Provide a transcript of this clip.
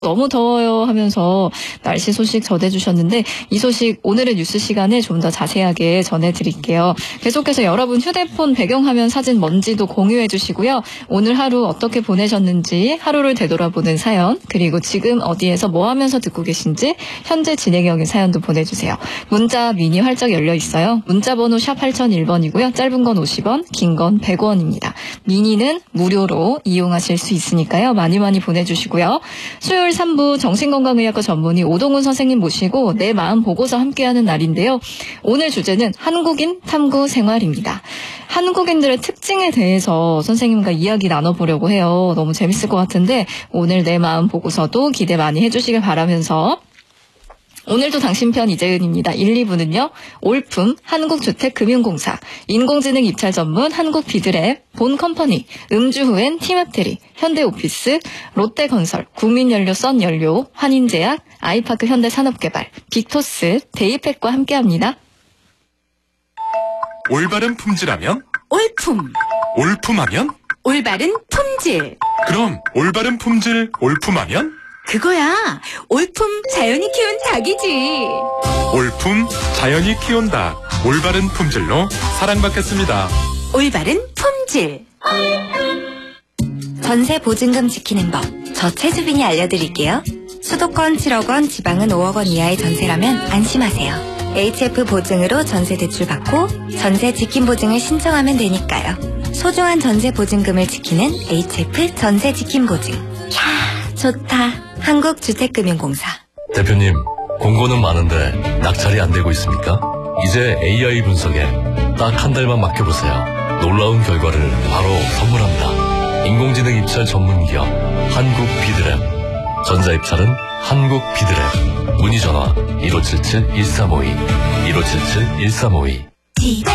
너무 더워요 하면서 날씨 소식 전해주셨는데 이 소식 오늘의 뉴스 시간에 좀 더 자세하게 전해드릴게요. 계속해서 여러분 휴대폰 배경화면 사진 먼지도 공유해 주시고요. 오늘 하루 어떻게 보내셨는지 하루를 되돌아보는 사연 그리고 지금 어디에서 뭐 하면서 듣고 계신지 현재 진행형의 사연도 보내주세요. 문자 미니 활짝 열려 있어요. 문자 번호 샵 8001번이고요. 짧은 건 50원 긴 건 100원입니다. 미니는 무료로 이용하실 수 있으니까요. 많이 보내주시고요. 수요일 3부 정신건강의학과 전문의 오동훈 선생님 모시고 내 마음 보고서 함께하는 날인데요. 오늘 주제는 한국인 탐구 생활입니다. 한국인들의 특징에 대해서 선생님과 이야기 나눠보려고 해요. 너무 재밌을 것 같은데 오늘 내 마음 보고서도 기대 많이 해주시길 바라면서 오늘도 당신 편 이재은입니다. 1, 2부는요. 올품 한국주택금융공사, 인공지능 입찰 전문 한국비드랩, 본컴퍼니, 음주후엔 티맵테리, 현대오피스, 롯데건설, 국민연료 썬연료, 환인제약, 아이파크 현대산업개발, 빅토스, 데이팩과 함께합니다. 올바른 품질하면? 올품. 올품하면? 올바른 품질. 그럼 올바른 품질 올품하면? 그거야. 올품 자연이 키운 닭이지. 올품 자연이 키운 닭. 올바른 품질로 사랑받겠습니다. 올바른 품질. 전세 보증금 지키는 법. 저 최수빈이 알려드릴게요. 수도권 7억 원, 지방은 5억 원 이하의 전세라면 안심하세요. HF 보증으로 전세 대출 받고 전세 지킴 보증을 신청하면 되니까요. 소중한 전세 보증금을 지키는 HF 전세 지킴 보증. 이야, 좋다. 한국주택금융공사. 대표님, 공고는 많은데 낙찰이 안 되고 있습니까? 이제 AI 분석에 딱 한 달만 맡겨보세요. 놀라운 결과를 바로 선물합니다. 인공지능 입찰 전문기업 한국비드랩. 전자입찰은 한국비드랩. 문의전화 1577-1352 1577-1352.